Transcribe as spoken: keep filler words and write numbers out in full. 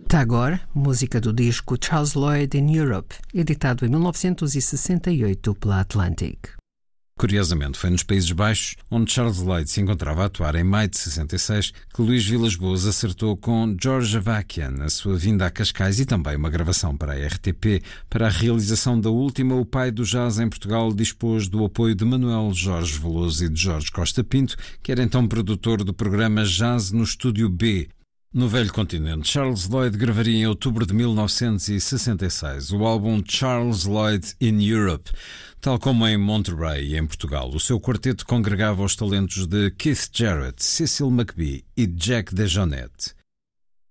Tagore, música do disco Charles Lloyd in Europe, editado em mil novecentos e sessenta e oito pela Atlantic. Curiosamente, foi nos Países Baixos, onde Charles Lloyd se encontrava a atuar em maio de sessenta e seis, que Luís Vilas Boas acertou com George Avakian a sua vinda a Cascais e também uma gravação para a R T P. Para a realização da última, o pai do jazz em Portugal dispôs do apoio de Manuel Jorge Veloso e de Jorge Costa Pinto, que era então produtor do programa Jazz no Estúdio B. No velho continente, Charles Lloyd gravaria em outubro de mil novecentos e sessenta e seis o álbum Charles Lloyd in Europe. Tal como em Monterey e em Portugal, o seu quarteto congregava os talentos de Keith Jarrett, Cecil McBee e Jack DeJohnette.